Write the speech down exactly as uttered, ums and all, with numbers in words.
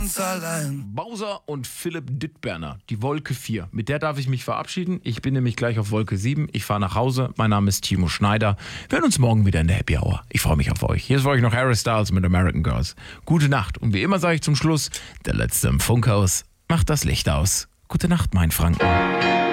ganz allein. Bowser und Philipp Dittberner, die Wolke vier. Mit der darf ich mich verabschieden. Ich bin nämlich gleich auf Wolke sieben. Ich fahre nach Hause. Mein Name ist Timo Schneider. Wir hören uns morgen wieder in der Happy Hour. Ich freue mich auf euch. Hier ist für euch noch Harry Styles mit American Girls. Gute Nacht. Und wie immer sage ich zum Schluss, der Letzte im Funkhaus macht das Licht aus. Gute Nacht, mein Franken.